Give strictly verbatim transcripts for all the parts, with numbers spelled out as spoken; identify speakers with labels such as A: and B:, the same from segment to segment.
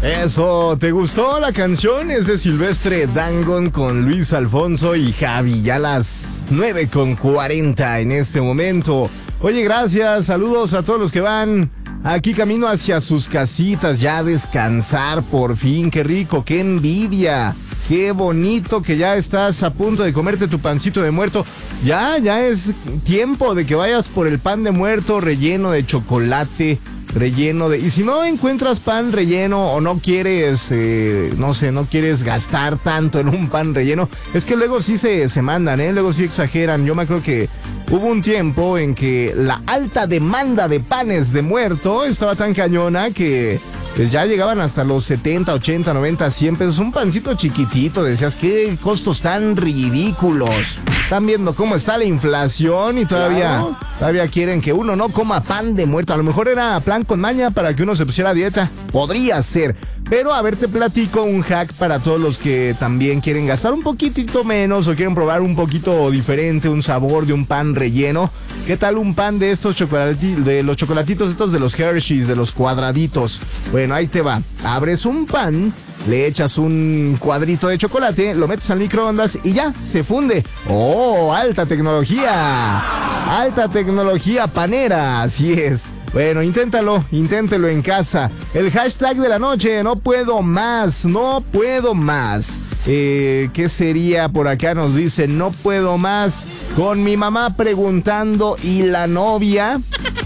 A: Eso, ¿te gustó la canción? Es de Silvestre Dangond con Luis Alfonso y Javi. Ya las nueve con cuarenta en este momento. Oye, gracias, saludos a todos los que van aquí camino hacia sus casitas, ya a descansar por fin. Qué rico, qué envidia. Qué bonito que ya estás a punto de comerte tu pancito de muerto. Ya, ya es tiempo de que vayas por el pan de muerto relleno de chocolate, relleno de... Y si no encuentras pan relleno o no quieres, eh, no sé, no quieres gastar tanto en un pan relleno, es que luego sí se, se mandan, ¿eh? Luego sí exageran. Yo me acuerdo que hubo un tiempo en que la alta demanda de panes de muerto estaba tan cañona que... pues ya llegaban hasta los setenta, ochenta, noventa, cien pesos. Un pancito chiquitito. Decías, qué costos tan ridículos. Están viendo cómo está la inflación y todavía, claro. todavía quieren que uno no coma pan de muerto. A lo mejor era plan con maña para que uno se pusiera a dieta. Podría ser. Pero a ver, te platico un hack para todos los que también quieren gastar un poquitito menos o quieren probar un poquito diferente, un sabor de un pan relleno. ¿Qué tal un pan de estos chocolatitos, de los chocolatitos estos de los Hershey's, de los cuadraditos? Bueno, ahí te va. Abres un pan, le echas un cuadrito de chocolate, lo metes al microondas y ya, se funde. ¡Oh, alta tecnología! Alta tecnología panera, así es. Bueno, inténtalo, inténtelo en casa. El hashtag de la noche, no puedo más, no puedo más. Eh, ¿Qué sería por acá? Nos dice, no puedo más. Con mi mamá preguntando, ¿y la novia?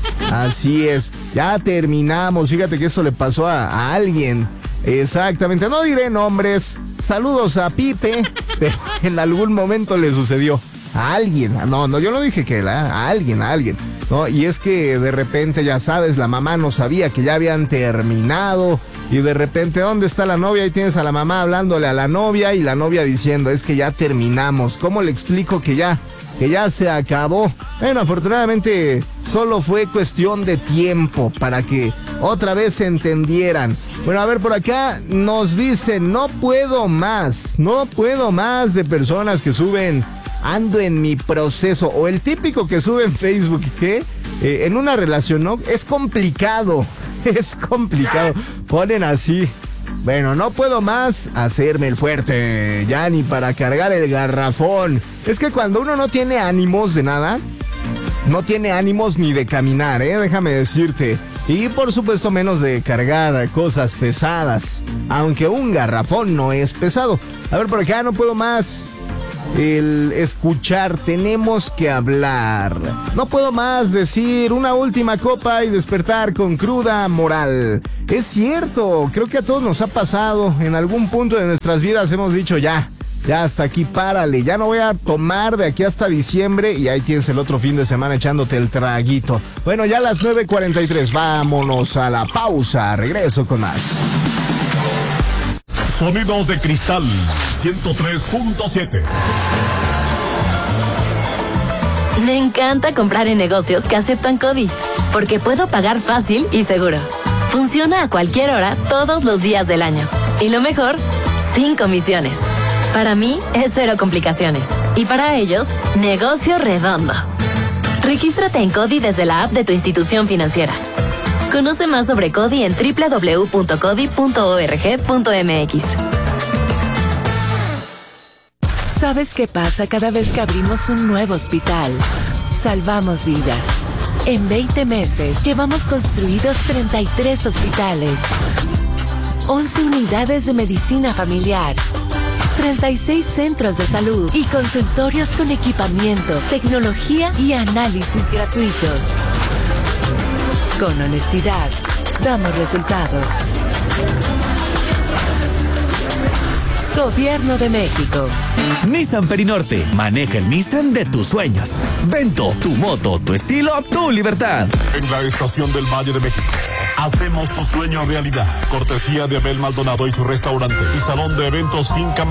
A: Así es, ya terminamos. Fíjate que eso le pasó a, a alguien. Exactamente, no diré nombres. Saludos a Pipe, pero en algún momento le sucedió. A alguien, no, no, yo no dije que él, a alguien, a alguien. No, y es que de repente, ya sabes, la mamá no sabía que ya habían terminado. Y de repente, ¿dónde está la novia? Ahí tienes a la mamá hablándole a la novia y la novia diciendo, es que ya terminamos. ¿Cómo le explico que ya, que ya se acabó? Bueno, afortunadamente solo fue cuestión de tiempo para que otra vez se entendieran. Bueno, a ver, por acá nos dicen, no puedo más, no puedo más de personas que suben, ando en mi proceso, o el típico que sube en Facebook, que eh, en una relación, ¿no? Es complicado, es complicado, ponen así, bueno, no puedo más hacerme el fuerte, ya ni para cargar el garrafón. Es que cuando uno no tiene ánimos de nada, no tiene ánimos ni de caminar, ¿eh? Déjame decirte. Y por supuesto menos de cargar cosas pesadas, aunque un garrafón no es pesado. A ver, por acá no puedo más. El escuchar, tenemos que hablar. No puedo más decir una última copa y despertar con cruda moral. Es cierto, creo que a todos nos ha pasado. En algún punto de nuestras vidas hemos dicho ya, ya hasta aquí párale, ya no voy a tomar de aquí hasta diciembre. Y ahí tienes el otro fin de semana echándote el traguito. Bueno, ya a las nueve cuarenta y tres, vámonos a la pausa. Regreso con más.
B: Sonidos de Cristal ciento tres punto siete.
C: Me encanta comprar en negocios que aceptan CODI, porque puedo pagar fácil y seguro. Funciona a cualquier hora, todos los días del año. Y lo mejor, sin comisiones. Para mí es cero complicaciones. Y para ellos, negocio redondo. Regístrate en CODI desde la app de tu institución financiera. Conoce más sobre CODI en doble u doble u doble u punto codi punto org punto m x.
D: ¿Sabes qué pasa cada vez que abrimos un nuevo hospital? Salvamos vidas. En veinte meses llevamos construidos treinta y tres hospitales, once unidades de medicina familiar, treinta y seis centros de salud y consultorios con equipamiento, tecnología y análisis gratuitos. Con honestidad, damos resultados. Gobierno de México.
E: Nissan Perinorte. Maneja el Nissan de tus sueños. Vento, tu moto, tu estilo, tu libertad.
B: En la estación del Valle de México, hacemos tu sueño realidad. Cortesía de Abel Maldonado y su restaurante y salón de eventos Finca